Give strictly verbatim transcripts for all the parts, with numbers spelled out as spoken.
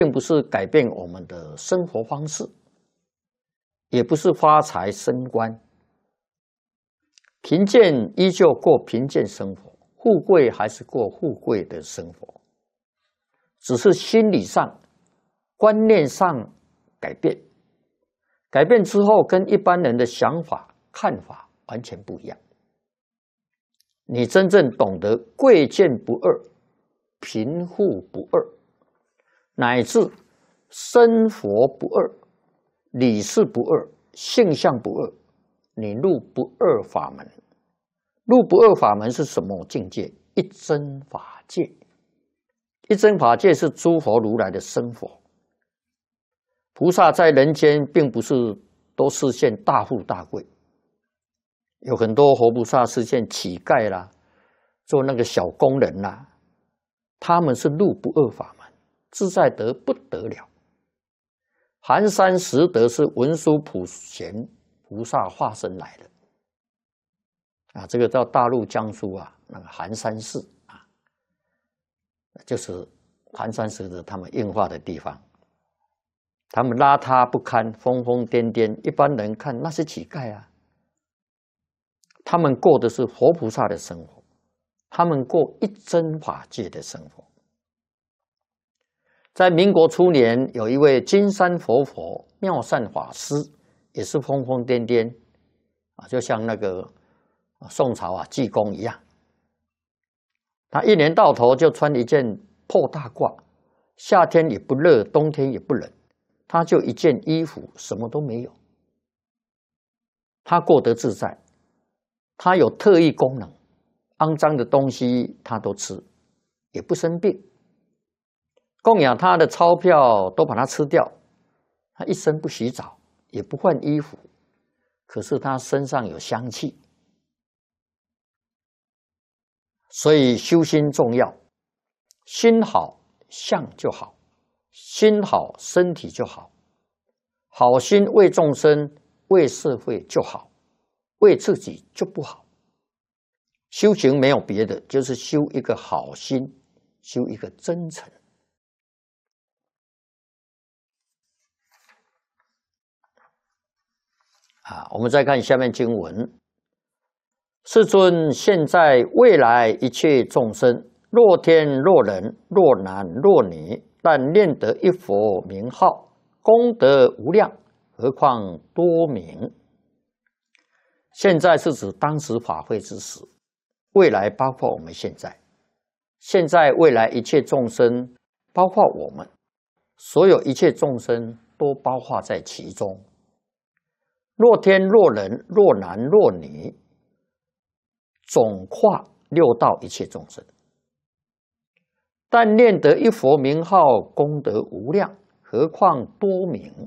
并不是改变我们的生活方式，也不是发财升官。贫贱依旧过贫贱生活，富贵还是过富贵的生活，只是心理上、观念上改变。改变之后，跟一般人的想法、看法完全不一样。你真正懂得贵贱不二、贫富不二，乃至生活不二、理事不二、性相不二，你入不二法门。入不二法门是什么境界？一真法界。一真法界是诸佛如来的生活。菩萨在人间并不是都实现大富大贵，有很多活菩萨实现乞丐啦，做那个小工人啦，他们是入不二法门，自在得不得了。寒山拾得是文殊普贤菩萨化身来的啊，这个到大陆江苏啊，那个寒山寺啊，就是寒山拾得他们应化的地方。他们邋遢不堪，疯疯癫癫，一般人看那是乞丐啊。他们过的是活菩萨的生活，他们过一真法界的生活。在民国初年，有一位金山活佛妙善法师，也是疯疯癫癫啊，就像那个宋朝啊济公一样。他一年到头就穿一件破大褂，夏天也不热，冬天也不冷。他就一件衣服，什么都没有。他过得自在，他有特异功能，肮脏的东西他都吃，也不生病。供养他的钞票都把它吃掉，他一生不洗澡，也不换衣服，可是他身上有香气。所以修心重要，心好相就好。心好，身体就好。好心为众生、为社会就好，为自己就不好。修行没有别的，就是修一个好心，修一个真诚。啊，我们再看下面经文：世尊，现在未来一切众生，若天若人，若男若女。但念得一佛名号，功德无量，何况多名？现在是指当时法会之时，未来包括我们现在，现在未来一切众生，包括我们，所有一切众生都包括在其中。若天若人，若男若女，总跨六道一切众生。但念得一佛名号，功德无量，何况多名？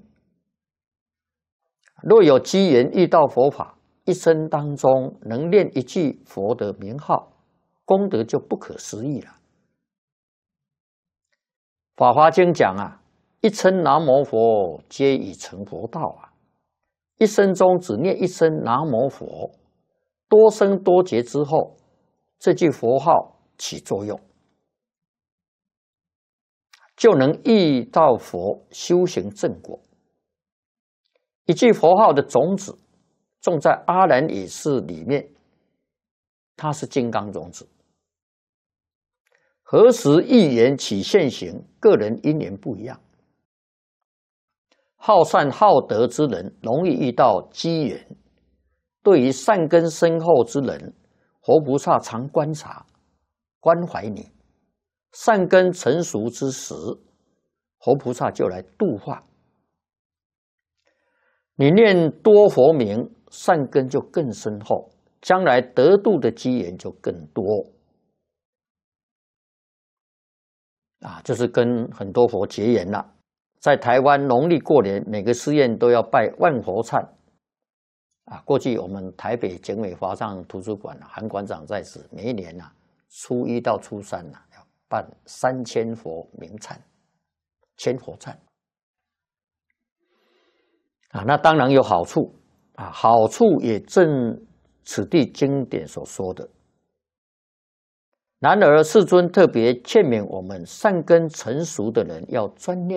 若有机缘遇到佛法，一生当中能念一句佛的名号，功德就不可思议了。法华经讲啊，一称南无佛，皆已成佛道啊。一生中只念一声南无佛，多生多劫之后，这句佛号起作用。就能遇到佛，修行正果。一句佛号的种子种在阿难也是里面，它是金刚种子。何时一缘起现行，个人因缘不一样。好善好德之人容易遇到机缘，对于善根深厚之人，活菩萨常观察关怀你。善根成熟之时，活菩萨就来度化。你念多佛名，善根就更深厚，将来得度的机缘就更多。啊，就是跟很多佛结缘了。在台湾农历过年，每个寺院都要拜万佛忏。啊，过去我们台北景美华藏图书馆韩馆长在此，每一年啊，初一到初三啊，要办三千佛名忏，千佛忏。啊，那当然有好处啊，好处也正此地经典所说的。然而，世尊特别劝勉我们善根成熟的人要专念。